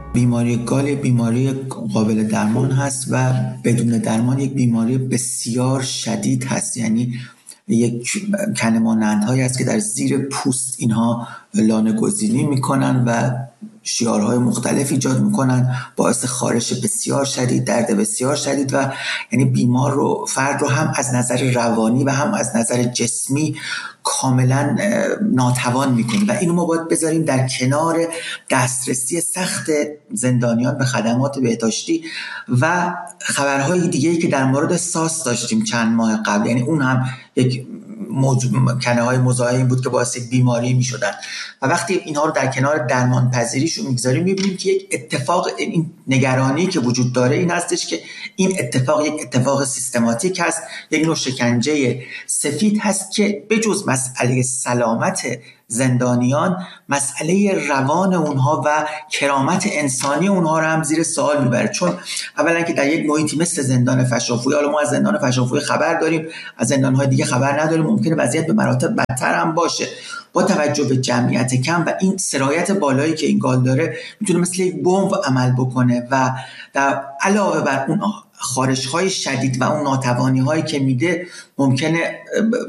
بیماری گال یک بیماری قابل درمان هست و بدون درمان یک بیماری بسیار شدید هست. یعنی یک کنه‌مانندهایی هست که در زیر پوست اینها لانه گزینی میکنن و شیارهای مختلف ایجاد میکنن، باعث خارش بسیار شدید، درد بسیار شدید و یعنی فرد رو هم از نظر روانی و هم از نظر جسمی کاملا ناتوان میکنه و اینو ما باید بذاریم در کنار دسترسی سخت زندانیان به خدمات بهداشتی و خبرهای دیگه‌ای که در مورد ساس داشتیم چند ماه قبل. یعنی اون هم یک کنه‌های مزاحم بود که باعث بیماری میشدن و وقتی اینها رو در کنار درمان پذیریشون میگذاریم میبینیم که یک اتفاق، این نگرانی که وجود داره این هستش که این اتفاق یک اتفاق سیستماتیک هست، یک نوع شکنجه سفید هست که بجز مسئله سلامت زندانیان، مسئله روان اونها و کرامت انسانی اونها رو هم زیر سوال میبره. چون اولا که در یک محیطی مثل زندان فشافوی، حالا ما از زندان فشافوی خبر داریم، از زندان‌های دیگه خبر نداریم، ممکنه وضعیت به مراتب بدتر هم باشه، با توجه به جمعیت کم و این سرایت بالایی که این گال داره میتونه مثل یک بمب عمل بکنه و در علاوه بر اون خارش‌های شدید و اون ناتوانی‌هایی که میده، ممکنه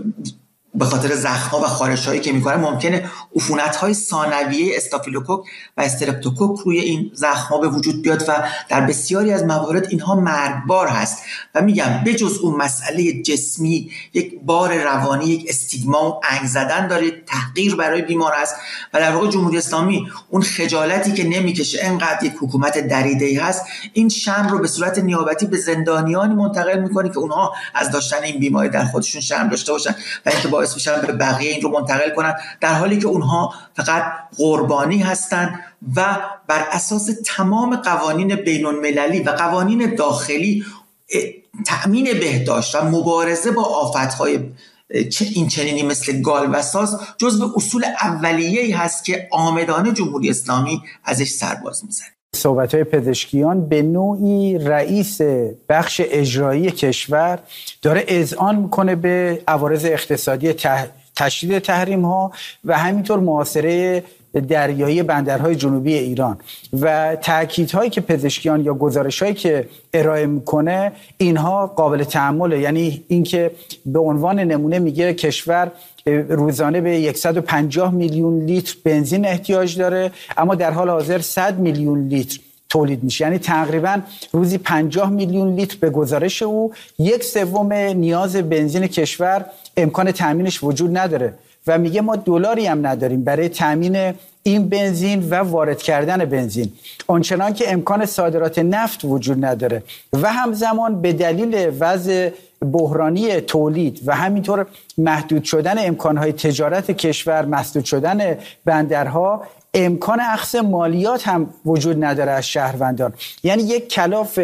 به خاطر زخم‌ها و خارش‌هایی که می‌کنه ممکنه عفونت‌های ثانویه استافیلوکوک و استرپتوکوک روی این زخم‌ها به وجود بیاد و در بسیاری از موارد اینها مرگبار هست. و میگم بجز اون مسئله جسمی، یک بار روانی، یک استیگما و انگ زدن داره، تحقیر برای بیمار است و در واقع جمهوری اسلامی اون خجالتی که نمی‌کشه انقدر یک حکومت دریده‌ای هست، این شرم رو به صورت نیابتی به زندانیانی منتقل می‌کنه که اونها از داشتن این بیماری در خودشون شرم داشته باشن و اینکه باعث میشن به بقیه این رو منتقل کنن، در حالی که اونها فقط قربانی هستن و بر اساس تمام قوانین بین المللی و قوانین داخلی تأمین بهداشت و مبارزه با آفت‌های این چنینی مثل گال و ساس جزو اصول اولیه‌ای هست که عامدانه جمهوری اسلامی ازش سرباز میزنه. صحبت‌های پزشکیان به نوعی رئیس بخش اجرایی کشور داره اذعان میکنه به عوارض اقتصادی تشدید تحریم‌ها و همینطور محاصره دریایی بندرهای جنوبی ایران و تأکیدهایی که پزشکیان یا گزارش‌هایی که ارائه میکنه اینها قابل تأمله. یعنی اینکه به عنوان نمونه میگه کشور روزانه به 150 میلیون لیتر بنزین احتیاج داره، اما در حال حاضر 100 میلیون لیتر تولید میشه. یعنی تقریبا روزی 50 میلیون لیتر به گزارش او، 1/3 نیاز بنزین کشور امکان تأمینش وجود نداره و میگه ما دلاری هم نداریم برای تأمین این بنزین و وارد کردن بنزین، آنچنان که امکان صادرات نفت وجود نداره و همزمان به دلیل وضع بحرانی تولید و همینطور محدود شدن امکانهای تجارت کشور، مسدود شدن بندرها، امکان اخذ مالیات هم وجود نداره از شهروندان. یعنی یک کلاف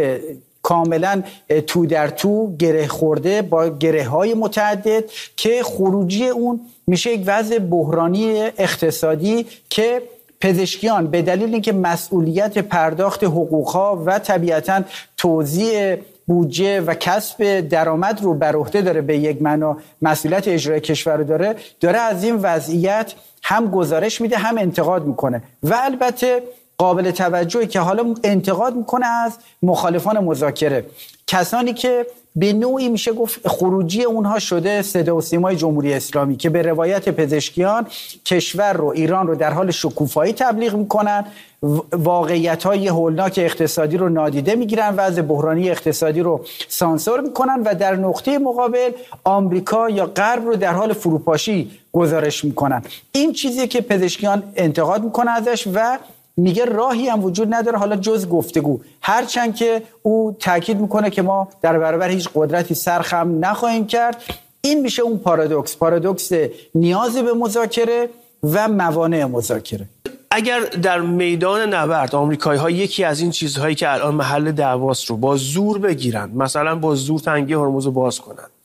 کاملا تو در تو گره خورده با گره های متعدد که خروجی اون میشه یک وضع بحرانی اقتصادی که پزشکیان به دلیل اینکه مسئولیت پرداخت حقوقها و طبیعتاً توزیع بودجه و کسب درآمد رو بر عهده داره، به یک معنا مسئولیت اجرای کشور رو داره از این وضعیت هم گزارش میده هم انتقاد میکنه و البته قابل توجهی که حالا انتقاد میکنه از مخالفان مذاکره، کسانی که به نوعی میشه گفت خروجی اونها شده صدا و سیمای جمهوری اسلامی که به روایت پزشکیان کشور رو، ایران رو در حال شکوفایی تبلیغ میکنن، واقعیت‌های هولناک اقتصادی رو نادیده میگیرن، وضع بحرانی اقتصادی رو سانسور میکنن و در نقطه مقابل آمریکا یا غرب رو در حال فروپاشی گزارش میکنن. این چیزی که پزشکیان انتقاد میکنن ازش و میگه راهی هم وجود نداره حالا جز گفتگو، هرچند که او تاکید میکنه که ما در برابر هیچ قدرتی سرخم نخواهیم کرد. این میشه اون پارادوکس نیازی به مذاکره و موانع مذاکره. اگر در میدان نبرد آمریکایی‌ها یکی از این چیزهایی که الان محل دعواست رو با زور بگیرن، مثلا با زور تنگی هرمز رو باز کنن،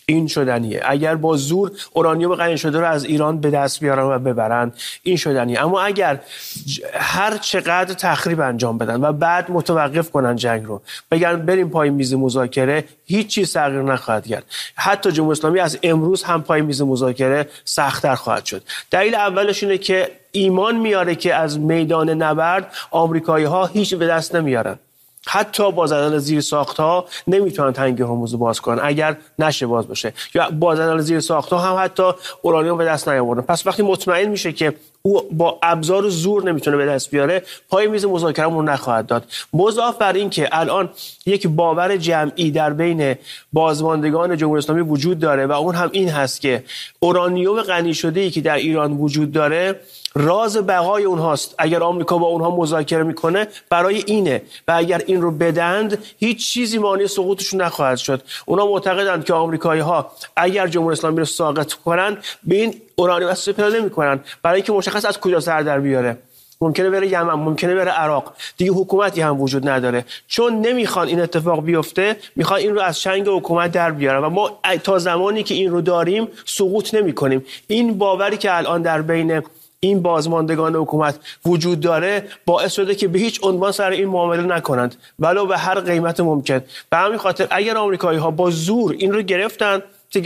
این شدنیه. اگر با زور اورانیوم غنی شده رو از ایران به دست بیارن و ببرن، این شدنیه. اما اگر هر چقدر تخریب انجام بدن و بعد متوقف کنن جنگ رو، بگن بریم پای میز مذاکره، هیچ چیز تغییر نخواهد کرد. حتی جمهوری اسلامی از امروز هم پای میز مذاکره سخت‌تر خواهد شد. دلیل اولش اینه که ایمان میاره که از میدان نبرد آمریکایی‌ها هیچ به دست نمیارن. حتی با زدن زیر ساخت‌ها نمیتونن تنگه هرمز رو باز کنن اگر نشه باز بشه، یا با زدن زیر ساخت‌ها هم حتی اورانیوم به دست نیاوردن. پس وقتی مطمئن میشه که او با ابزار زور نمیتونه به دست بیاره، پای میز مذاکره رو نخواهد داد. مضاف بر این که الان یک باور جمعی در بین بازماندگان جمهوری اسلامی وجود داره و اون هم این هست که اورانیوم غنی شده‌ای که در ایران وجود داره راز بقای اونهاست. اگر آمریکا با اونها مذاکره میکنه برای اینه و اگر این رو بدند هیچ چیزی مانع سقوطشون نخواهد شد. اونا معتقدند که آمریکایی‌ها اگر جمهوری اسلامی رو ساقط کنن به این اورانیوم استفاده نمی‌کنن، برای اینکه مشخص از کجا سر در بیاره. ممکنه بره یمن، ممکنه بره عراق، دیگه حکومتی هم وجود نداره. چون نمیخوان این اتفاق بیفته، میخوان این رو از چنگ حکومت در بیارن و ما تا زمانی که این رو داریم سقوط نمی‌کنیم. این باوری که الان در بین این بازماندگان حکومت وجود داره باعث شده که به هیچ عنوان سر این معامله نکنند ولو به هر قیمت ممکن. به همین خاطر اگر آمریکایی‌ها با زور این رو گرفتن،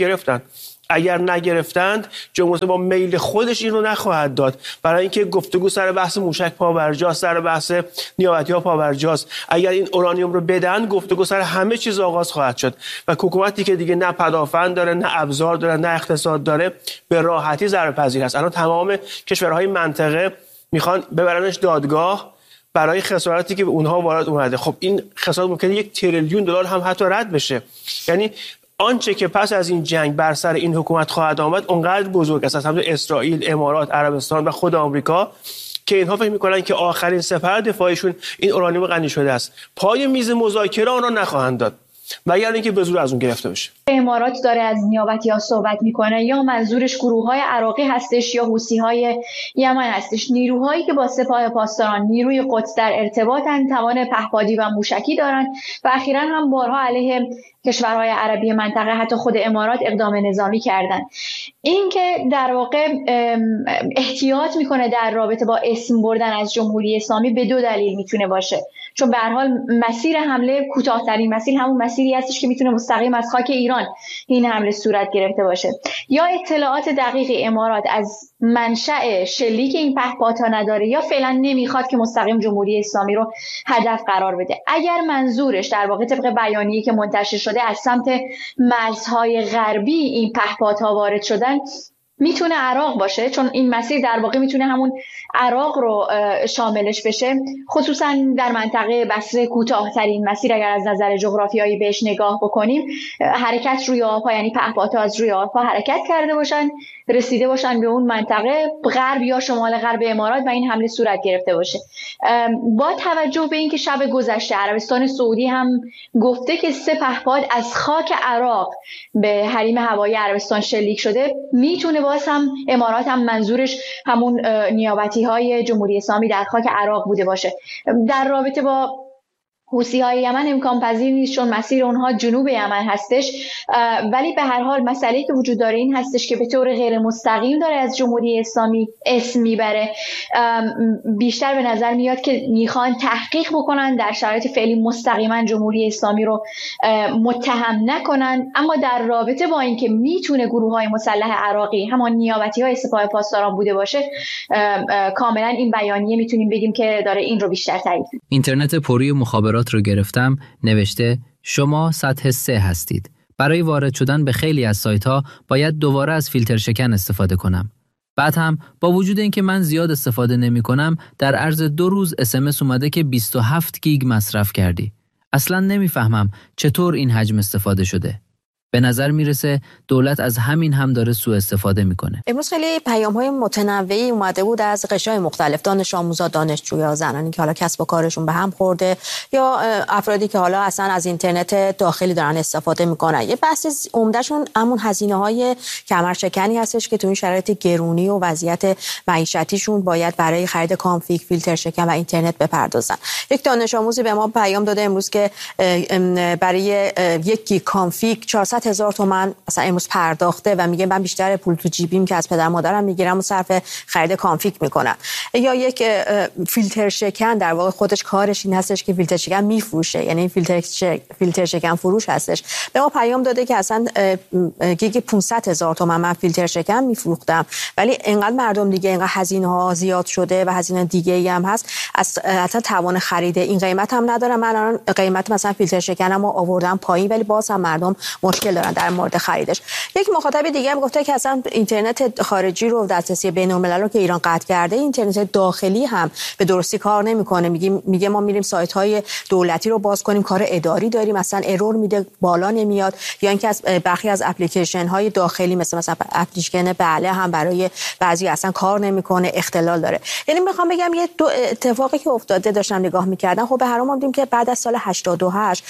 اگر نگرفتند، جمهوری با میل خودش این رو نخواهد داد، برای اینکه گفتگو سر بحث موشک پابرجاست، سر بحث نیابتی‌ها پابرجاست. اگر این اورانیوم رو بدن، گفتگو سر همه چیز آغاز خواهد شد و حکومتی که دیگه نه پدافند داره، نه ابزار داره، نه اقتصاد داره، به راحتی ضررپذیر است. الان تمام کشورهای منطقه میخوان ببرنش دادگاه برای خسارتی که به اونها وارد اومده. خب این خسارت ممکنه 1 تریلیون دلار هم حتی رد بشه. یعنی آنچه که پس از این جنگ بر سر این حکومت خواهد آمد اونقدر بزرگ است، از همه اسرائیل، امارات، عربستان و خود آمریکا، که اینها فکر می‌کنن که آخرین سپر دفاعیشون این اورانیوم غنی شده است. پای میز مذاکره آن را نخواهند داد مگر اینکه به زور از اون گرفته بشه. امارات داره از نیابتی‌ها صحبت میکنه، یا منظورش گروه‌های عراقی هستش یا حوثی‌های یمن هستش. نیروهایی که با سپاه پاسداران، نیروی قدس در ارتباطن، توان پهپادی و موشکی دارن و اخیراً هم بارها علیه کشورهای عربی منطقه، حتی خود امارات، اقدام نظامی کردن. این که در واقع احتیاط میکنه در رابطه با اسم بردن از جمهوری اسلامی به 2 دلیل میتونه باشه. چون به هر حال مسیر حمله کوتاه‌ترین مسیر همون مسیری هستش که میتونه مستقیم از خاک ایران این حمله صورت گرفته باشه. یا اطلاعات دقیق امارات از منشأ شلیک این پهپادها نداره، یا فعلا نمیخواد که مستقیم جمهوری اسلامی رو هدف قرار بده. اگر منظورش در واقع طبق بیانیه‌ای که منتشر شده از سمت مرزهای غربی این پهپادها وارد شدن، میتونه عراق باشه، چون این مسیر در واقع میتونه همون عراق رو شاملش بشه. خصوصا در منطقه بصره کوتاه‌ترین مسیر اگر از نظر جغرافیایی بهش نگاه بکنیم، حرکت روی آب‌ها، یعنی پهپادها از روی آب‌ها حرکت کرده باشن، رسیده باشن به اون منطقه غرب یا شمال غرب امارات و این حمله صورت گرفته باشه. با توجه به اینکه شب گذشته عربستان سعودی هم گفته که 3 پهپاد از خاک عراق به حریم هوایی عربستان شلیک شده، میتونه باز هم امارات هم منظورش همون نیابتی‌های جمهوری اسلامی در خاک عراق بوده باشه. در رابطه با حوثی‌های یمن امکان پذیر نیست، چون مسیر اونها جنوب یمن هستش، ولی به هر حال مسئله‌ای که وجود داره این هستش که به طور غیر مستقیم داره از جمهوری اسلامی اسم میبره. بیشتر به نظر میاد که میخوان تحقیق بکنن، در شرایط فعلی مستقیما جمهوری اسلامی رو متهم نکنن، اما در رابطه با اینکه میتونه گروه‌های مسلح عراقی همان نیابتی‌های سپاه پاسداران بوده باشه، کاملا این بیانیه میتونیم بگیم که داره این رو بیشتر تایید. اینترنت پوری مخابرات رو گرفتم، نوشته شما سطح 3 هستید. برای وارد شدن به خیلی از سایت‌ها باید دوباره از فیلتر شکن استفاده کنم. بعد هم با وجود اینکه من زیاد استفاده نمی‌کنم، در عرض 2 روز SMS اومده که 27 گیگ مصرف کردی. اصلاً نمی‌فهمم چطور این حجم استفاده شده. به نظر میرسه دولت از همین هم داره سوء استفاده میکنه. امروز خیلی پیام‌های متنوعی اومده بود از قشرهای مختلف، دانش آموزا، دانشجویا، زنانی که حالا کسب و کارشون به هم خورده، یا افرادی که حالا اصلا از اینترنت داخلی دارن استفاده میکنن. یه بحث عمدهشون همون هزینه‌های کمرشکنی هستش که تو این شرایط گرونی و وضعیت معیشتیشون باید برای خرید کانفیگ، فیلتر شکن و اینترنت بپردازن. یک دانش آموزی به ما پیام داده امروز که برای 1 گیگ کانفیگ 400 500,000 تومان مثلا امروز پرداخته و میگه من بیشتر پول تو جیبیم که از پدر مادرم میگیرم و صرف خرید کانفیگ میکنم. یا یک فیلتر شکن در واقع خودش کارش این هستش که فیلتر شکن میفروشه، یعنی فیلتر شکن فروش هستش. به ما پیام داده که اصلا گیگ 500,000 تومان من فیلتر شکن میفروختم، ولی اینقدر مردم دیگه اینقدر هزینه ها زیاد شده و هزینه دیگه ای هم هست، اصلا توان خرید این قیمت هم ندارم. من الان قیمت مثلا فیلتر شکنم رو آوردم پایین، ولی باز هم مردم مشکل دارن در مورد خریدش. یک مخاطب دیگه هم گفته که اصلا اینترنت خارجی رو دسترسی بین‌الملل رو که ایران قطع کرده، اینترنت داخلی هم به درستی کار نمیکنه. میگه ما میریم سایت های دولتی رو باز کنیم، کار اداری داریم، مثلا ارور میده، بالا نمیاد. یا اینکه از برخی از اپلیکیشن های داخلی مثلا اپلیکیشن بله هم برای بعضی اصلا کار نمیکنه، اختلال داره. یعنی میخوام بگم یه دو اتفاقی که افتاده داشتم نگاه میکردم. خب به هر حال دیدیم که بعد از سال 88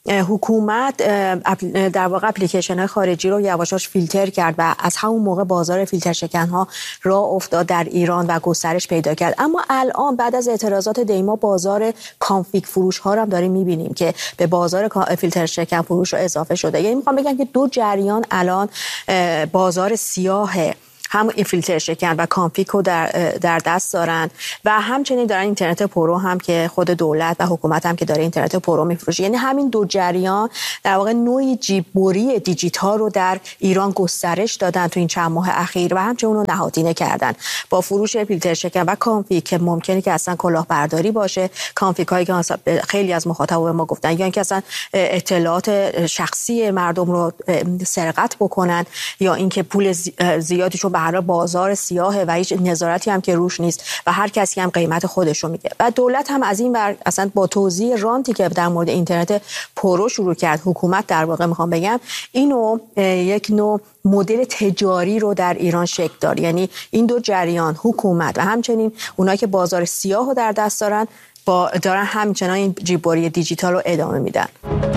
حکومت در واقع اپلیکیشن های خارجی رو یواشاش فیلتر کرد و از همون موقع بازار فیلتر شکن ها راه افتاد در ایران و گسترش پیدا کرد. اما الان بعد از اعتراضات دیما بازار کانفیگ فروش ها رو هم داریم میبینیم که به بازار فیلتر شکن فروش رو اضافه شده. یعنی میخوام بگم که دو جریان الان بازار سیاه هم این فیلتر شکن و کانفیگ رو در دست دارن و همچنین دارن اینترنت پرو هم که خود دولت و حکومت هم که داره اینترنت پرو میفروشه. یعنی همین دو جریان در واقع نوعی جیببری دیجیتال رو در ایران گسترش دادن تو این چند ماه اخیر و همچنین اون رو نهادینه کردن با فروش فیلتر شکن و کانفیگ که ممکنه که اصلا کلاهبرداری باشه. کانفیگ هایی که خیلی از مخاطبا به ما گفتن یا اینکه اصلا اطلاعات شخصی مردم رو سرقت بکنن یا اینکه پول زیادیشو به هر بازار سیاهه و هیچ نظارتی هم که روش نیست و هر کسی هم قیمت خودش رو میگه. و دولت هم از این ور اصلا با توزیع رانتی که در مورد اینترنت پرو شروع کرد، حکومت در واقع میخوام بگم اینو یک نوع مدل تجاری رو در ایران شکل داد. یعنی این دو جریان، حکومت و همچنین اونایی که بازار سیاه رو در دست دارن، دارن همچنان این جیببری دیجیتال رو ادامه میدن.